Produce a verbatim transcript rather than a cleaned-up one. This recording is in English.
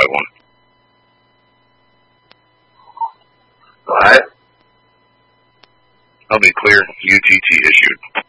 five one. Alright. I'll be clear. U T T issued.